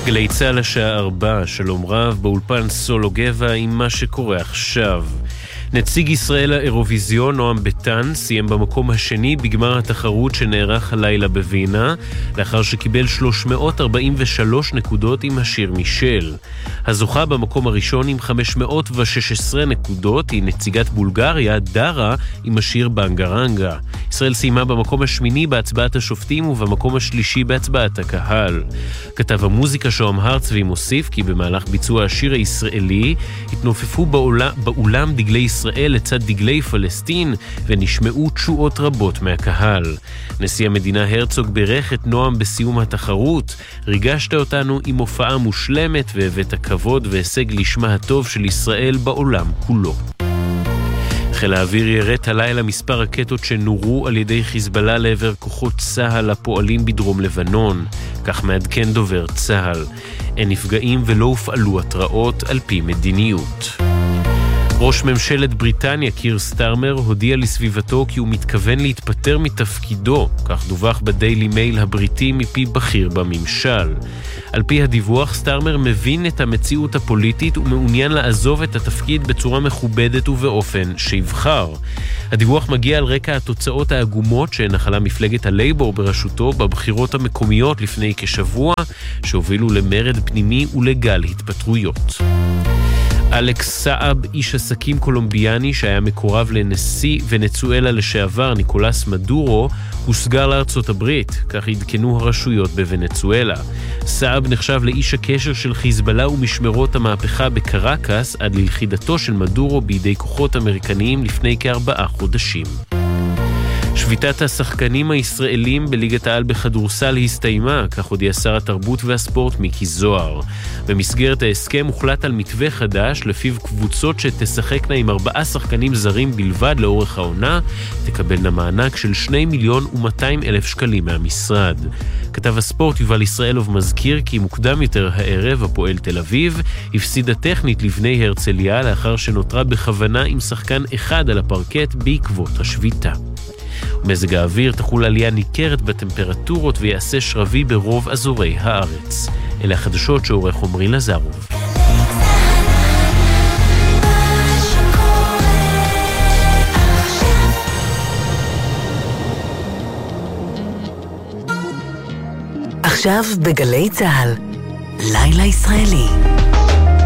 גלי צהל השעה 4, שלום רב, באולפן סולו גבע עם מה שקורה עכשיו. נציג ישראל האירוויזיון נועם ביטן סיים במקום השני בגמר התחרות שנערך הלילה בווינה, לאחר שקיבל 343 נקודות עם השיר מישל. הזוכה במקום הראשון עם 516 נקודות היא נציגת בולגריה דרה עם השיר בנגרנגה. ישראל סיימה במקום השמיני בהצבעת השופטים ובמקום השלישי בהצבעת הקהל. כתב המוזיקה שוהם הרצבי מוסיף כי במהלך ביצוע השיר הישראלי התנופפו באולם דגלי ישראל לצד דגלי פלסטין ונשמעו תשואות רבות מהקהל. נשיא המדינה הרצוג בירך את נועם בסיום התחרות. ריגשת אותנו עם הופעה מושלמת והבאת כבוד והישג לשמה הטוב של ישראל בעולם כולו. חיל האוויר ירט הלילה מספר רקטות שנורו על ידי חיזבאללה לעבר כוחות צה"ל הפועלים בדרום לבנון. כך מעדכן דובר צה"ל. אין נפגעים ולא הופעלו התראות על פי מדיניות. ראש ממשלת בריטניה קיר סטארמר הודיע לסביבתו כי הוא מתכוון להתפטר מתפקידו, כך דווח בדיילי מייל הבריטי מפי בכיר בממשל. על פי הדיווח, סטארמר מבין את המציאות הפוליטית ומעוניין לעזוב את התפקיד בצורה מכובדת ובאופן שיבחר. הדיווח מגיע על רקע התוצאות העגומות שנחלה מפלגת הלייבור בראשותו בבחירות המקומיות לפני כשבוע, שהובילו למרד פנימי ולגל התפטרויות. אלכס סאב, איש עסקים קולומביאני שהיה מקורב לנשיא ונצואלה לשעבר ניקולס מדורו, הוסגר לארצות הברית, כך עדכנו הרשויות בוונצואלה. סאב נחשב לאיש הקשר של חיזבאללה ומשמרות המהפכה בקרקס עד ללכידתו של מדורו בידי כוחות אמריקניים לפני כ4 חודשים. שביתת השחקנים הישראלים בליגת העל בכדורסל הסתיימה, כך הודיע שר התרבות והספורט מיקי זוהר. במסגרת ההסכם הוחלט על מתווה חדש, לפיו קבוצות שתשחקנה עם 4 שחקנים זרים בלבד לאורך העונה, תקבלנה מענק של 2,200,000 שקלים מהמשרד. כתב הספורט יובל ישראלוב מזכיר כי מוקדם יותר הערב הפועל תל אביב הפסידה טכנית לבני הרצליה לאחר שנותרה בכוונה עם שחקן אחד על הפרקט בעקבות השביתה. מזג האוויר תחול עלייה ניכרת בטמפרטורות ויעשה שרבי ברוב אזורי הארץ. אלה החדשות שעורך עומרי לזרוב. עכשיו בגלי צהל, לילה ישראלי.